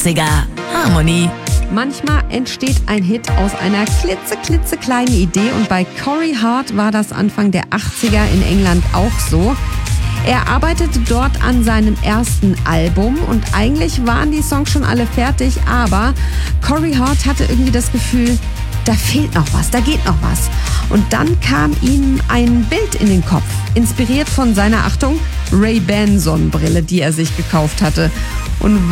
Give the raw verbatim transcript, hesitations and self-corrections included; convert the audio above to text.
achtziger. Harmony. Manchmal entsteht ein Hit aus einer klitzeklitzekleinen Idee und bei Corey Hart war das Anfang der achtziger in England auch so. Er arbeitete dort an seinem ersten Album und eigentlich waren die Songs schon alle fertig, aber Corey Hart hatte irgendwie das Gefühl, da fehlt noch was, da geht noch was. Und dann kam ihm ein Bild in den Kopf, inspiriert von seiner, Achtung, Ray-Ban Sonnenbrille, die er sich gekauft hatte. Und